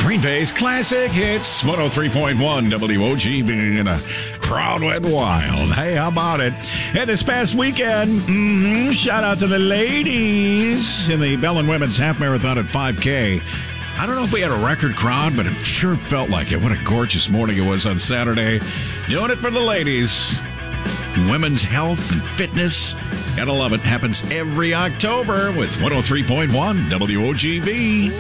Green Bay's classic hits, 103.1 WOGB, and a crowd went wild. Hey, how about it? And this past weekend, shout out to the ladies in the Bellin Women's Half Marathon at 5K. I don't know if we had a record crowd, but it sure felt like it. What a gorgeous morning it was on Saturday. Doing it for the ladies. Women's health and fitness. Gotta love it. Happens every October with 103.1 WOGB.